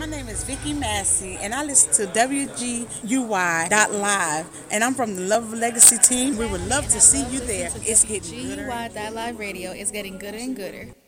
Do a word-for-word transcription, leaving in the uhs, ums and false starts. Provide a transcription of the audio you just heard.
My name is Vicky Massey, and I listen to W G U Y dot live, and I'm from the Love Legacy team. We would love to see you there. It's getting gooder. G U Y dot live radio is getting gooder and gooder.